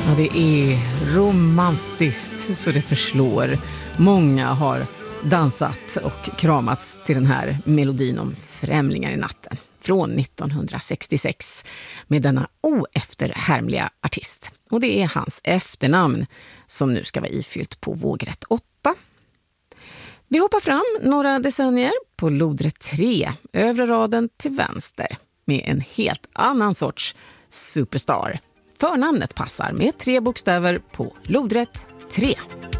Ja, det är romantiskt så det förslår. Många har dansat och kramats till den här melodin om främlingar i natten från 1966 med denna oefterhärmliga artist. Och det är hans efternamn som nu ska vara ifyllt på vågrätt 8. Vi hoppar fram några decennier på lodrätt 3, övre raden till vänster, med en helt annan sorts superstar. Förnamnet passar med 3 bokstäver på lodrätt 3.